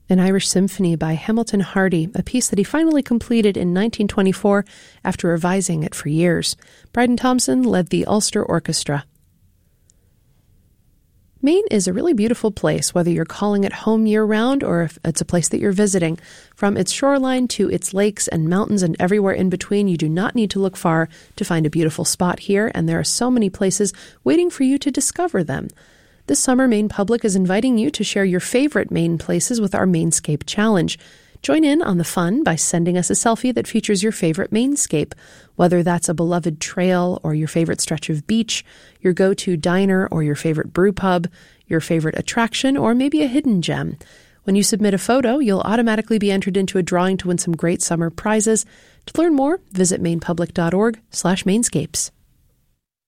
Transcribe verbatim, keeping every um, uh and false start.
An Irish Symphony by Hamilton Hardy, a piece that he finally completed in nineteen twenty-four after revising it for years. Bryden Thompson led the Ulster Orchestra. Maine is a really beautiful place, whether you're calling it home year-round or if it's a place that you're visiting. From its shoreline to its lakes and mountains and everywhere in between, you do not need to look far to find a beautiful spot here, and there are so many places waiting for you to discover them. This summer, Maine Public is inviting you to share your favorite Maine places with our Mainscape Challenge. Join in on the fun by sending us a selfie that features your favorite Mainscape, whether that's a beloved trail or your favorite stretch of beach, your go-to diner or your favorite brew pub, your favorite attraction, or maybe a hidden gem. When you submit a photo, you'll automatically be entered into a drawing to win some great summer prizes. To learn more, visit mainpublic.org slash mainscapes.